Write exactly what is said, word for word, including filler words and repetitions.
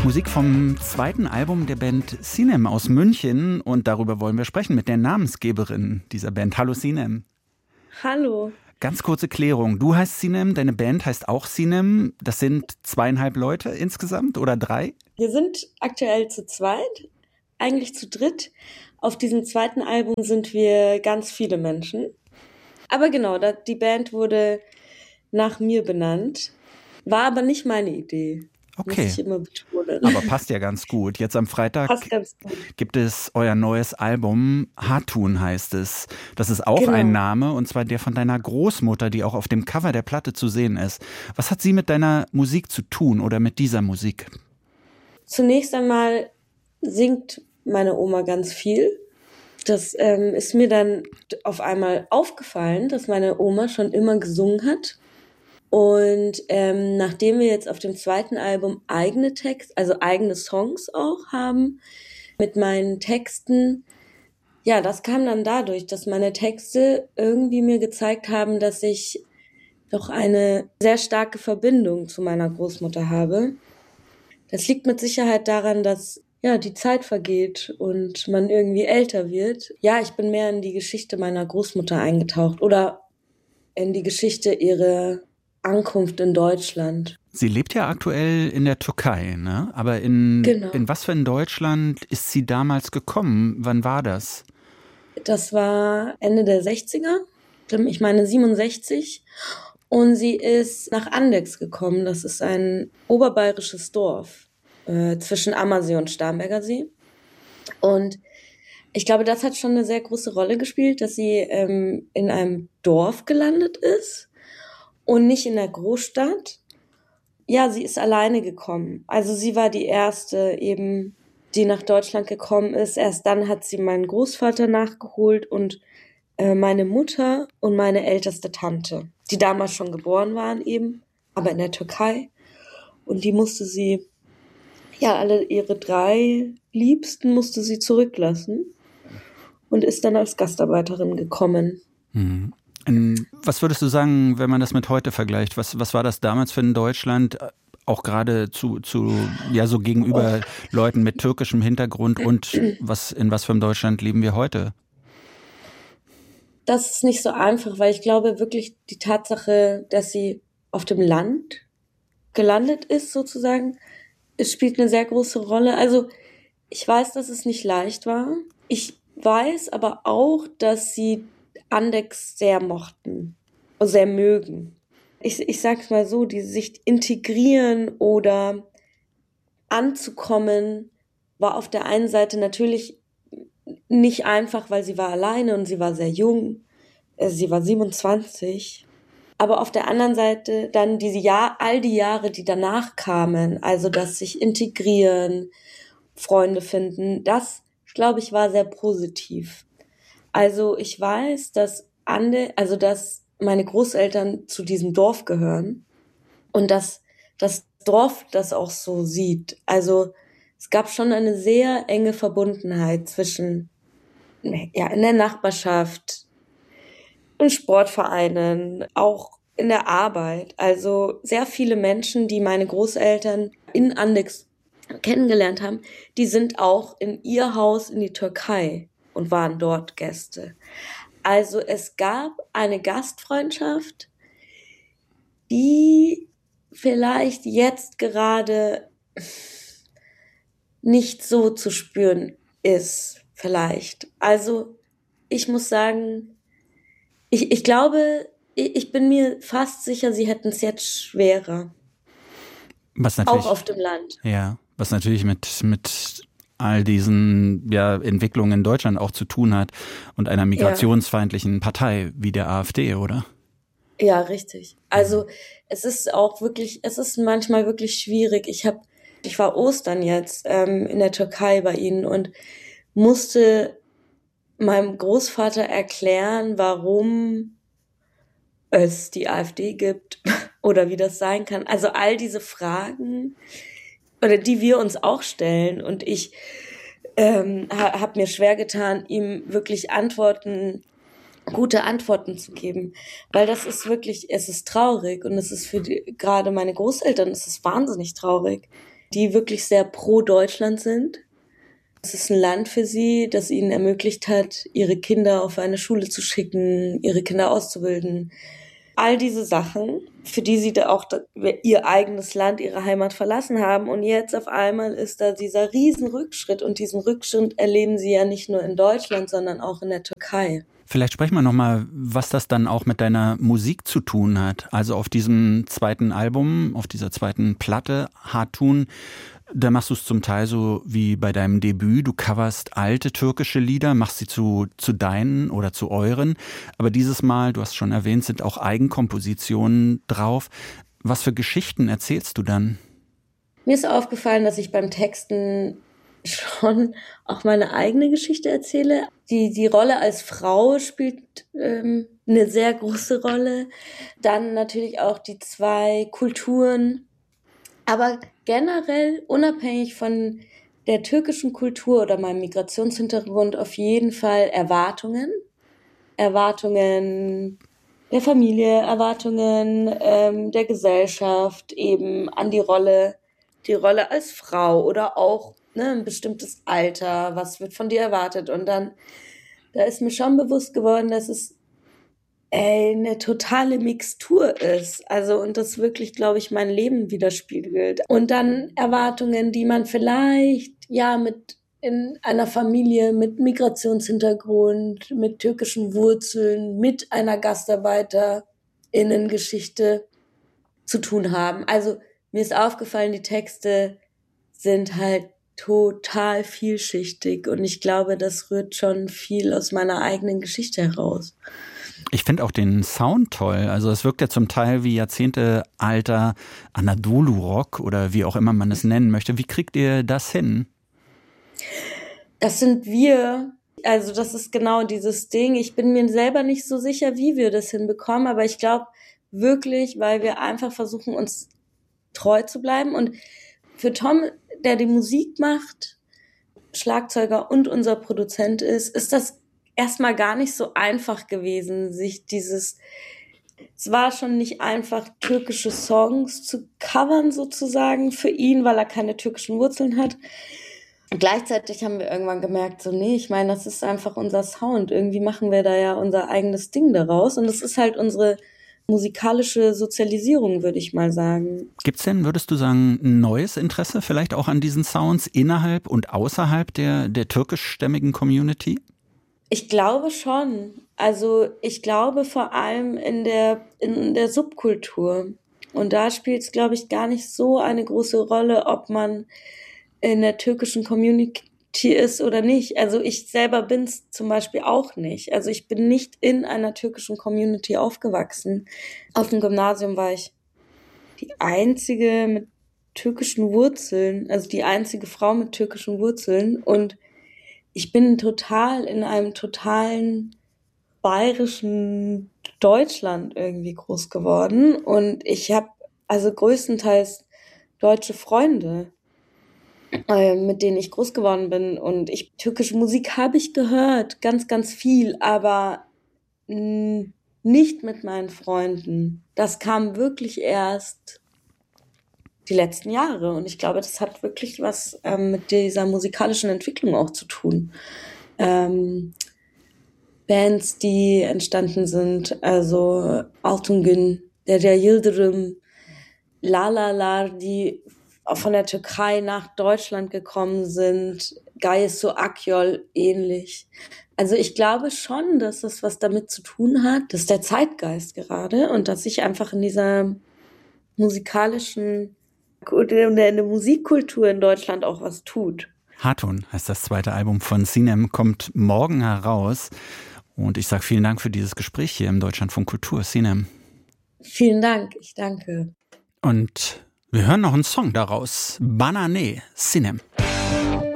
Musik vom zweiten Album der Band Sinem aus München und darüber wollen wir sprechen mit der Namensgeberin dieser Band. Hallo Sinem. Hallo. Ganz kurze Klärung. Du heißt Sinem, deine Band heißt auch Sinem. Das sind zweieinhalb Leute insgesamt oder drei? Wir sind aktuell zu zweit, eigentlich zu dritt. Auf diesem zweiten Album sind wir ganz viele Menschen. Aber genau, die Band wurde nach mir benannt. War aber nicht meine Idee. Okay, muss ich immer betonen. Aber passt ja ganz gut. Jetzt am Freitag gibt es euer neues Album, Hatun heißt es. Das ist auch Genau. ein Name, und zwar der von deiner Großmutter, die auch auf dem Cover der Platte zu sehen ist. Was hat sie mit deiner Musik zu tun oder mit dieser Musik? Zunächst einmal singt meine Oma ganz viel. Das ähm, ist mir dann auf einmal aufgefallen, dass meine Oma schon immer gesungen hat. Und ähm, nachdem wir jetzt auf dem zweiten Album eigene Texte, also eigene Songs auch haben, mit meinen Texten, ja, das kam dann dadurch, dass meine Texte irgendwie mir gezeigt haben, dass ich doch eine sehr starke Verbindung zu meiner Großmutter habe. Das liegt mit Sicherheit daran, dass ja die Zeit vergeht und man irgendwie älter wird. Ja, ich bin mehr in die Geschichte meiner Großmutter eingetaucht oder in die Geschichte ihrer Ankunft in Deutschland. Sie lebt ja aktuell in der Türkei, ne? Aber in, genau. in was für ein Deutschland ist sie damals gekommen? Wann war das? Das war Ende der sechziger, ich meine siebenundsechzig. Und sie ist nach Andechs gekommen. Das ist ein oberbayerisches Dorf äh, zwischen Ammersee und Starnberger See. Und ich glaube, das hat schon eine sehr große Rolle gespielt, dass sie ähm, in einem Dorf gelandet ist. Und nicht in der Großstadt. Ja, sie ist alleine gekommen. Also sie war die erste eben, die nach Deutschland gekommen ist. Erst dann hat sie meinen Großvater nachgeholt und äh, meine Mutter und meine älteste Tante, die damals schon geboren waren eben, aber in der Türkei. Und die musste sie, ja, alle ihre drei Liebsten musste sie zurücklassen und ist dann als Gastarbeiterin gekommen. Mhm. Was würdest du sagen, wenn man das mit heute vergleicht? Was, was war das damals für ein Deutschland, auch gerade zu, zu ja so gegenüber oh. Leuten mit türkischem Hintergrund, und was in was für einem Deutschland leben wir heute? Das ist nicht so einfach, weil ich glaube wirklich die Tatsache, dass sie auf dem Land gelandet ist sozusagen, es spielt eine sehr große Rolle. Also ich weiß, dass es nicht leicht war. Ich weiß aber auch, dass sie Andechs sehr mochten, sehr mögen. Ich, ich sag's mal so, die sich integrieren oder anzukommen, war auf der einen Seite natürlich nicht einfach, weil sie war alleine und sie war sehr jung. Sie war siebenundzwanzig. Aber auf der anderen Seite dann diese Jahr, all die Jahre, die danach kamen, also das sich integrieren, Freunde finden, das, glaube ich, war sehr positiv. Also ich weiß, dass Ande, also dass meine Großeltern zu diesem Dorf gehören und dass das Dorf das auch so sieht. Also es gab schon eine sehr enge Verbundenheit zwischen, ja, in der Nachbarschaft, in Sportvereinen, auch in der Arbeit. Also sehr viele Menschen, die meine Großeltern in Andechs kennengelernt haben, die sind auch in ihr Haus in die Türkei und waren dort Gäste. Also es gab eine Gastfreundschaft, die vielleicht jetzt gerade nicht so zu spüren ist, vielleicht. Also ich muss sagen, ich, ich glaube, ich, ich bin mir fast sicher, sie hätten es jetzt schwerer. Was natürlich, auch auf dem Land. Ja, was natürlich mit, mit all diesen ja, Entwicklungen in Deutschland auch zu tun hat und einer migrationsfeindlichen ja. Partei wie der AfD, oder? Ja, richtig. Also es ist auch wirklich, es ist manchmal wirklich schwierig. Ich habe, ich war Ostern jetzt ähm, in der Türkei bei ihnen und musste meinem Großvater erklären, warum es die AfD gibt oder wie das sein kann. Also all diese Fragen, oder die wir uns auch stellen. Und ich ähm, ha, habe mir schwer getan, ihm wirklich Antworten, gute Antworten zu geben. Weil das ist wirklich, es ist traurig. Und es ist für die, gerade meine Großeltern, es ist wahnsinnig traurig, die wirklich sehr pro Deutschland sind. Es ist ein Land für sie, das ihnen ermöglicht hat, ihre Kinder auf eine Schule zu schicken, ihre Kinder auszubilden. All diese Sachen, für die sie da auch ihr eigenes Land, ihre Heimat verlassen haben. Und jetzt auf einmal ist da dieser riesen Rückschritt. Und diesen Rückschritt erleben sie ja nicht nur in Deutschland, sondern auch in der Türkei. Vielleicht sprechen wir nochmal, was das dann auch mit deiner Musik zu tun hat. Also auf diesem zweiten Album, auf dieser zweiten Platte, Hatun, da machst du es zum Teil so wie bei deinem Debüt. Du coverst alte türkische Lieder, machst sie zu, zu deinen oder zu euren. Aber dieses Mal, du hast schon erwähnt, sind auch Eigenkompositionen drauf. Was für Geschichten erzählst du dann? Mir ist aufgefallen, dass ich beim Texten schon auch meine eigene Geschichte erzähle. Die, die Rolle als Frau spielt ähm, eine sehr große Rolle. Dann natürlich auch die zwei Kulturen. Aber generell, unabhängig von der türkischen Kultur oder meinem Migrationshintergrund, auf jeden Fall Erwartungen. Erwartungen der Familie, Erwartungen ähm, der Gesellschaft eben an die Rolle, die Rolle als Frau oder auch ne, ein bestimmtes Alter, was wird von dir erwartet. Und dann, da ist mir schon bewusst geworden, dass es ey, eine totale Mixtur ist. Also, und das wirklich, glaube ich, mein Leben widerspiegelt. Und dann Erwartungen, die man vielleicht, ja, mit in einer Familie mit Migrationshintergrund, mit türkischen Wurzeln, mit einer GastarbeiterInnen-Geschichte zu tun haben. Also, mir ist aufgefallen, die Texte sind halt total vielschichtig und ich glaube, das rührt schon viel aus meiner eigenen Geschichte heraus. Ich finde auch den Sound toll. Also es wirkt ja zum Teil wie jahrzehntealter Anadolu-Rock oder wie auch immer man es nennen möchte. Wie kriegt ihr das hin? Das sind wir. Also das ist genau dieses Ding. Ich bin mir selber nicht so sicher, wie wir das hinbekommen, aber ich glaube wirklich, weil wir einfach versuchen, uns treu zu bleiben. Und für Tom, der die Musik macht, Schlagzeuger und unser Produzent ist, ist das erstmal gar nicht so einfach gewesen, sich dieses, es war schon nicht einfach, türkische Songs zu covern sozusagen für ihn, weil er keine türkischen Wurzeln hat. Und gleichzeitig haben wir irgendwann gemerkt, so nee, ich meine, das ist einfach unser Sound. Irgendwie machen wir da ja unser eigenes Ding daraus und das ist halt unsere musikalische Sozialisierung, würde ich mal sagen. Gibt's denn, würdest du sagen, ein neues Interesse vielleicht auch an diesen Sounds innerhalb und außerhalb der, der türkischstämmigen Community? Ich glaube schon. Also ich glaube vor allem in der, in der Subkultur. Und da spielt es, glaube ich, gar nicht so eine große Rolle, ob man in der türkischen Community ist oder nicht. Also ich selber bin es zum Beispiel auch nicht. Also ich bin nicht in einer türkischen Community aufgewachsen. Auf dem Gymnasium war ich die einzige mit türkischen Wurzeln, also die einzige Frau mit türkischen Wurzeln und ich bin total in einem totalen bayerischen Deutschland irgendwie groß geworden und ich habe also größtenteils deutsche Freunde, äh, mit denen ich groß geworden bin und ich türkische Musik habe ich gehört, ganz, ganz viel, aber mh, nicht mit meinen Freunden. Das kam wirklich erst die letzten Jahre. Und ich glaube, das hat wirklich was ähm, mit dieser musikalischen Entwicklung auch zu tun. Ähm, Bands, die entstanden sind, also Altungün, Derya Yıldırım, Lalalar, die von der Türkei nach Deutschland gekommen sind, Gaye Su Akyol ähnlich. Also ich glaube schon, dass das was damit zu tun hat, dass der Zeitgeist gerade und dass sich einfach in dieser musikalischen und in der Musikkultur in Deutschland auch was tut. Hatun heißt das zweite Album von Sinem, kommt morgen heraus. Und ich sage vielen Dank für dieses Gespräch hier im Deutschlandfunk Kultur, Sinem. Vielen Dank, ich danke. Und wir hören noch einen Song daraus. Banane, Sinem.